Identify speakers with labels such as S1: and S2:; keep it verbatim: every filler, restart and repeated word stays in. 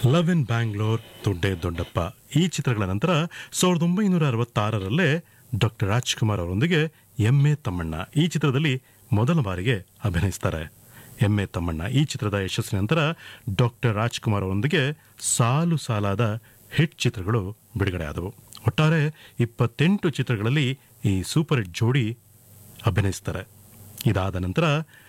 S1: Love in Bangalore, ದೊಡ್ಡೆ ದೊಡ್ಡಪ್ಪ ಈ ಚಿತ್ರಗಳ ನಂತರ ಸಾವಿರದ ಒಂಬೈನೂರ ಅರವತ್ತಾರರಲ್ಲೇ ಡಾಕ್ಟರ್ ರಾಜ್ಕುಮಾರ್ ಅವರೊಂದಿಗೆ ಎಂ ಎ ತಮ್ಮಣ್ಣ ಈ ಚಿತ್ರದಲ್ಲಿ ಮೊದಲ ಬಾರಿಗೆ ಅಭಿನಯಿಸ್ತಾರೆ. ಎಂ ಎ ತಮ್ಮಣ್ಣ ಈ ಚಿತ್ರದ ಯಶಸ್ಸಿನ ನಂತರ ಡಾಕ್ಟರ್ ರಾಜ್ಕುಮಾರ್ ಅವರೊಂದಿಗೆ ಸಾಲು ಸಾಲಾದ ಹಿಟ್ ಚಿತ್ರಗಳು ಬಿಡುಗಡೆ ಆದವು. ಒಟ್ಟಾರೆ ಇಪ್ಪತ್ತೆಂಟು ಚಿತ್ರಗಳಲ್ಲಿ ಈ ಸೂಪರ್ ಹಿಟ್ ಜೋಡಿ ಅಭಿನಯಿಸ್ತಾರೆ. ಇದಾದ ನಂತರ